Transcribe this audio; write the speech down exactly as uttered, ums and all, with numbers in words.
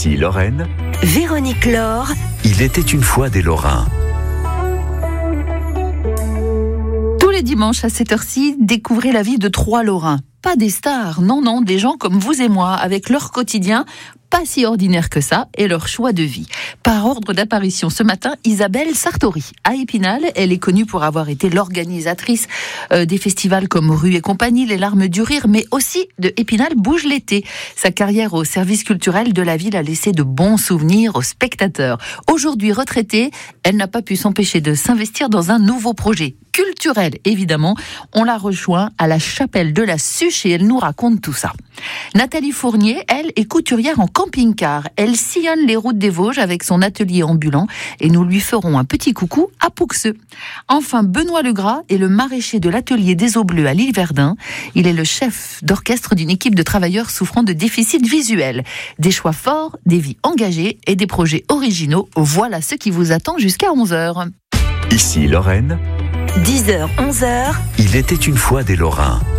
Ici Lorraine, Véronique Laure. Il était une fois des Lorrains. Tous les dimanches à cette heure-ci, découvrez la vie de trois Lorrains. Pas des stars, non, non, des gens comme vous et moi, avec leur quotidien pas si ordinaire que ça, et leur choix de vie. Par ordre d'apparition ce matin, Isabelle Sartori. À Épinal, elle est connue pour avoir été l'organisatrice euh, des festivals comme Rue et compagnie, Les Larmes du Rire, mais aussi de Épinal bouge l'été. Sa carrière au service culturel de la ville a laissé de bons souvenirs aux spectateurs. Aujourd'hui retraitée, elle n'a pas pu s'empêcher de s'investir dans un nouveau projet culturel, évidemment. On la rejoint à la chapelle de la Suche et elle nous raconte tout ça. Nathalie Fournier, elle, est couturière en camping-car. Elle sillonne les routes des Vosges avec son atelier ambulant et nous lui ferons un petit coucou à Pouxeux. Enfin, Benoît Legras est le maraîcher de l'atelier des Eaux Bleues à l'Île-Verdun. Il est le chef d'orchestre d'une équipe de travailleurs souffrant de déficit visuel. Des choix forts, des vies engagées et des projets originaux. Voilà ce qui vous attend jusqu'à onze heures. Ici Lorraine, dix heures, onze heures. Il était une fois des Lorrains.